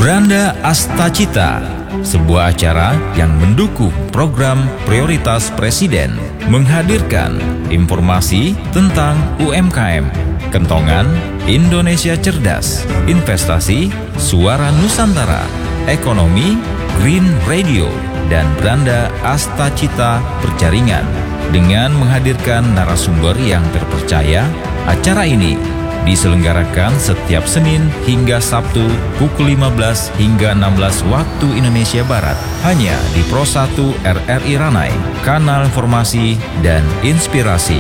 Branda Astacita, sebuah acara yang mendukung program prioritas Presiden, menghadirkan informasi tentang UMKM, Kentongan, Indonesia Cerdas, Investasi, Suara Nusantara, Ekonomi, Green Radio, dan Branda Astacita Perjaringan. Dengan menghadirkan narasumber yang terpercaya, acara ini diselenggarakan setiap Senin hingga Sabtu pukul 15 hingga 16 waktu Indonesia Barat, hanya di Pro 1 RRI Ranai, kanal informasi dan inspirasi.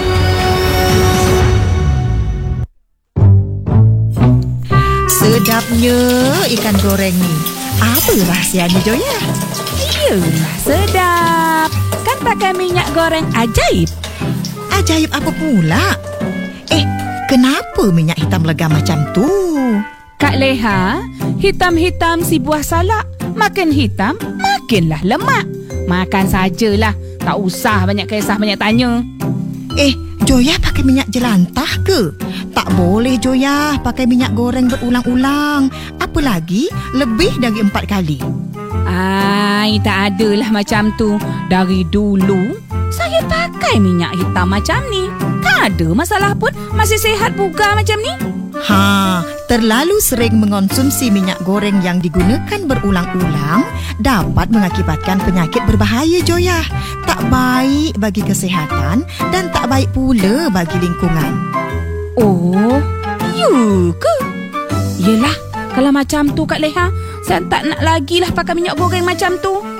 Sedapnya ikan goreng ni. Apa rahsianya, Joya? Iyalah sedap. Kan pakai minyak goreng ajaib. Ajaib apa pula? Kenapa minyak hitam legam macam tu? Kak Leha, hitam-hitam si buah salak. Makin hitam, makinlah lemak. Makan sajalah. Tak usah banyak kisah, banyak tanya. Joya pakai minyak jelantah ke? Tak boleh, Joya, pakai minyak goreng berulang-ulang. Apalagi lebih dari 4 kali. Tak adalah macam tu. Dari dulu, saya pakai minyak hitam macam ni. Tak ada masalah pun. Masih sihat bugar macam ni. Terlalu sering mengonsumsi minyak goreng yang digunakan berulang-ulang dapat mengakibatkan penyakit berbahaya, Joya. Tak baik bagi kesihatan dan tak baik pula bagi lingkungan. Oh, ya ke? Yelah, kalau macam tu Kak Leha, saya tak nak lagi lah pakai minyak goreng macam tu.